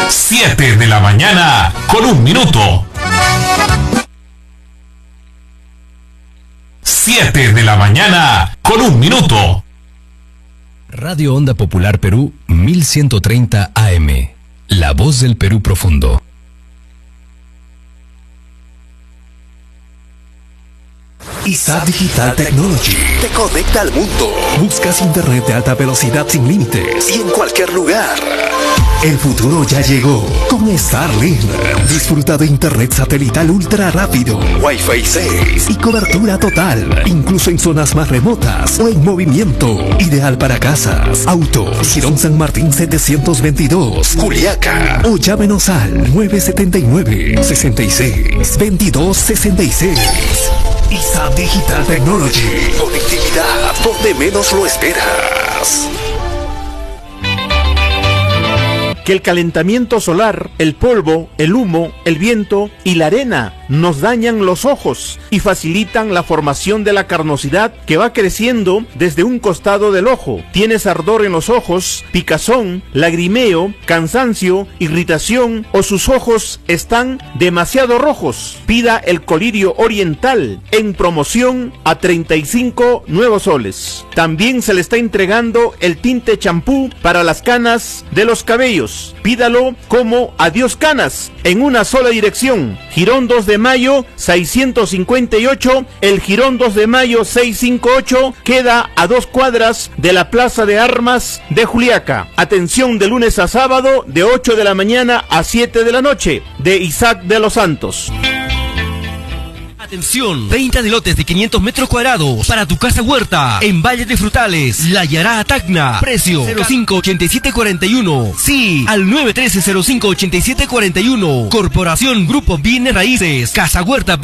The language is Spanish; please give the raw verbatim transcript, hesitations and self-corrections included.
siete de la mañana con un minuto. siete de la mañana con un minuto. Radio Onda Popular Perú mil ciento treinta A M. La voz del Perú profundo. I S A Digital Technology te conecta al mundo. Buscas internet de alta velocidad sin límites y en cualquier lugar. El futuro ya llegó con Starlink. Disfruta de internet satelital ultra rápido, Wi-Fi seis y cobertura total, incluso en zonas más remotas o en movimiento. Ideal para casas, autos. Girón San Martín setecientos veintidós, Juliaca. O llámenos al nueve siete nueve, seis seis, veintidós sesenta y seis. I S A Digital Technology. Conectividad donde menos lo esperas. Que el calentamiento solar, el polvo, el humo, el viento y la arena nos dañan los ojos y facilitan la formación de la carnosidad que va creciendo desde un costado del ojo. Tienes ardor en los ojos, picazón, lagrimeo, cansancio, irritación o sus ojos están demasiado rojos. Pida el colirio oriental en promoción a treinta y cinco nuevos soles. También se le está entregando el tinte champú para las canas de los cabellos. Pídalo como Adiós Canas en una sola dirección. Girón dos de mayo seiscientos cincuenta y ocho. El Girón dos de mayo seiscientos cincuenta y ocho queda a dos cuadras de la Plaza de Armas de Juliaca. Atención de lunes a sábado de ocho de la mañana a siete de la noche. De Isaac de los Santos. Atención, treinta de lotes de quinientos metros cuadrados para tu casa huerta en Valle de Frutales, La Yará, Tacna. Precio cero cinco ochenta y siete cuarenta y uno. Sí, al nueve uno tres cero cinco ochenta y siete cuarenta y uno. Corporación Grupo Bienes Raíces. Casa Huerta.